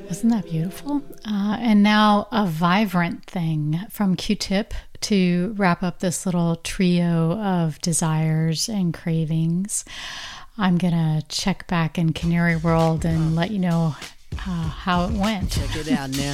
Wasn't that beautiful? And now a vibrant thing from Q-Tip to wrap up this little trio of desires and cravings. I'm going to check back in Canary World and let you know how it went. Check it out now.